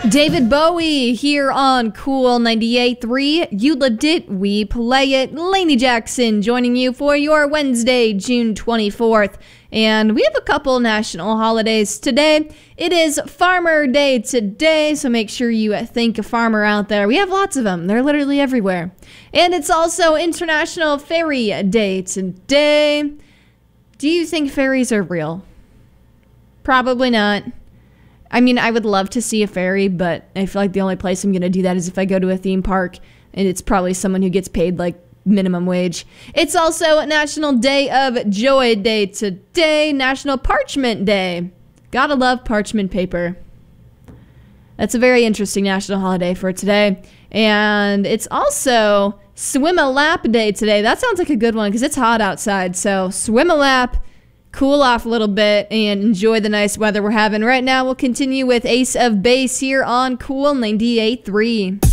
David Bowie here on Cool 98.3. You lived it, we play it. Lainey Jackson joining you for your Wednesday, June 24th. And we have a couple national holidays today. It is Farmer Day today, so make sure you thank a farmer out there. We have lots of them. They're literally everywhere. And it's also International Fairy Day today. Do you think fairies are real? Probably not. I mean, I would love to see a fairy, but I feel like the only place I'm going to do that is if I go to a theme park, and it's probably someone who gets paid, like, minimum wage. It's also National Day of Joy Day today, National Parchment Day. Gotta love parchment paper. That's a very interesting national holiday for today. And it's also Swim a Lap Day today. That sounds like a good one because it's hot outside, so swim a lap. Cool off a little bit and enjoy the nice weather we're having right now. We'll continue with Ace of Base here on Cool 98.3.